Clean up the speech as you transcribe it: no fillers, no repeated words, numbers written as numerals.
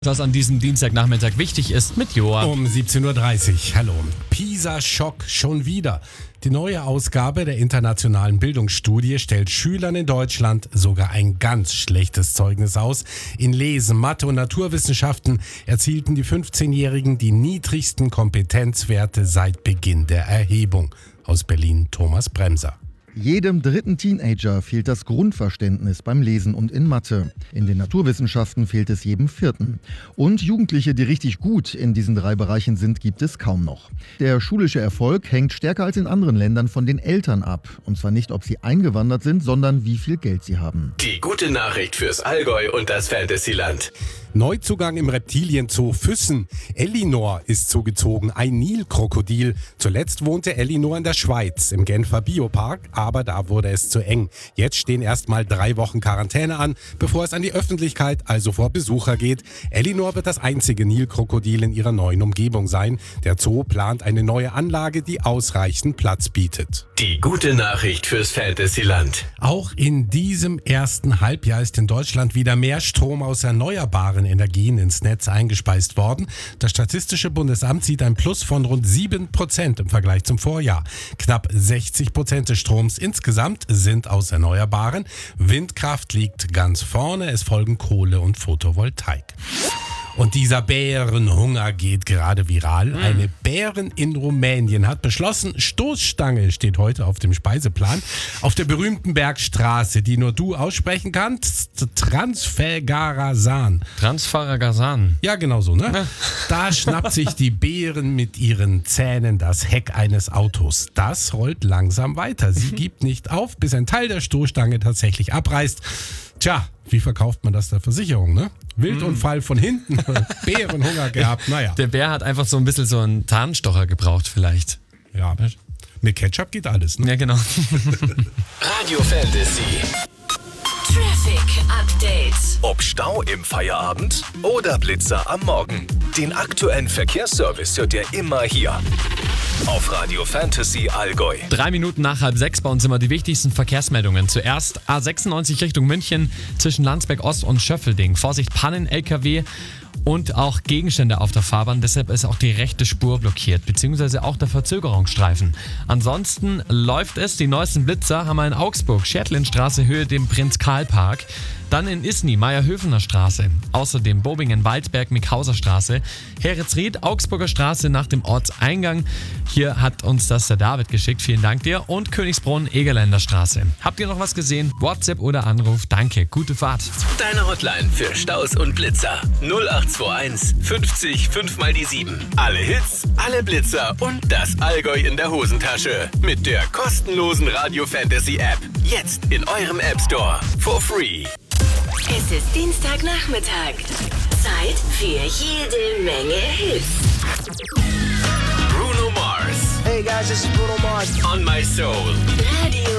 Was an diesem Dienstagnachmittag wichtig ist, mit Joa. Um 17.30 Uhr. Hallo. PISA-Schock schon wieder. Die neue Ausgabe der internationalen Bildungsstudie stellt Schülern in Deutschland sogar ein ganz schlechtes Zeugnis aus. In Lesen, Mathe und Naturwissenschaften erzielten die 15-Jährigen die niedrigsten Kompetenzwerte seit Beginn der Erhebung. Aus Berlin Thomas Bremser. Jedem dritten Teenager fehlt das Grundverständnis beim Lesen und in Mathe. In den Naturwissenschaften fehlt es jedem vierten. Und Jugendliche, die richtig gut in diesen drei Bereichen sind, gibt es kaum noch. Der schulische Erfolg hängt stärker als in anderen Ländern von den Eltern ab. Und zwar nicht, ob sie eingewandert sind, sondern wie viel Geld sie haben. Die gute Nachricht fürs Allgäu und das Fantasyland. Neuzugang im Reptilienzoo Füssen. Elinor ist zugezogen, ein Nilkrokodil. Zuletzt wohnte Elinor in der Schweiz, im Genfer Biopark, aber da wurde es zu eng. Jetzt stehen erstmal 3 Wochen Quarantäne an, bevor es an die Öffentlichkeit, also vor Besucher geht. Elinor wird das einzige Nilkrokodil in ihrer neuen Umgebung sein. Der Zoo plant eine neue Anlage, die ausreichend Platz bietet. Die gute Nachricht fürs Fantasyland. Auch in diesem ersten Halbjahr ist in Deutschland wieder mehr Strom aus erneuerbaren Energien ins Netz eingespeist worden. Das Statistische Bundesamt sieht ein Plus von rund 7% im Vergleich zum Vorjahr. Knapp 60% des Stroms insgesamt sind aus Erneuerbaren. Windkraft liegt ganz vorne, es folgen Kohle und Photovoltaik. Und dieser Bärenhunger geht gerade viral. Eine Bärin in Rumänien hat beschlossen, Stoßstange steht heute auf dem Speiseplan. Auf der berühmten Bergstraße, die nur du aussprechen kannst, Transfăgărașan. Transfăgărașan. Ja, genau so, ne? Da schnappt sich die Bärin mit ihren Zähnen das Heck eines Autos. Das rollt langsam weiter. Sie gibt nicht auf, bis ein Teil der Stoßstange tatsächlich abreißt. Tja, wie verkauft man das der Versicherung, ne? Wildunfall von hinten, Bärenhunger gehabt, naja. Der Bär hat einfach so ein bisschen so einen Zahnstocher gebraucht vielleicht. Ja, mit Ketchup geht alles, ne? Ja, genau. Radio Fantasy. Traffic Update. Ob Stau im Feierabend oder Blitzer am Morgen. Den aktuellen Verkehrsservice hört ihr immer hier. Auf Radio Fantasy Allgäu. 3 Minuten nach 5:30 bei uns immer die wichtigsten Verkehrsmeldungen. Zuerst A96 Richtung München zwischen Landsberg Ost und Schöffelding. Vorsicht, Pannen-LKW und auch Gegenstände auf der Fahrbahn. Deshalb ist auch die rechte Spur blockiert, beziehungsweise auch der Verzögerungsstreifen. Ansonsten läuft es. Die neuesten Blitzer haben wir in Augsburg, Schertlindstraße, Höhe dem Prinz-Karl-Park. Dann in Isny, Meyer-Höfener Straße. Außerdem Bobingen-Waldberg, Mickhauser Straße. Heritz-Ried, Augsburger Straße nach dem Ortseingang. Hier hat uns das der David geschickt. Vielen Dank dir. Und Königsbrunn, Egerländer Straße. Habt ihr noch was gesehen? WhatsApp oder Anruf? Danke. Gute Fahrt. Deine Hotline für Staus und Blitzer. 0821 50 5 mal die 7. Alle Hits, alle Blitzer und das Allgäu in der Hosentasche. Mit der kostenlosen Radio Fantasy App. Jetzt in eurem App Store. For free. Es ist Dienstagnachmittag. Zeit für jede Menge Hits. Bruno Mars. Hey guys, this is Bruno Mars. On My Soul. Radio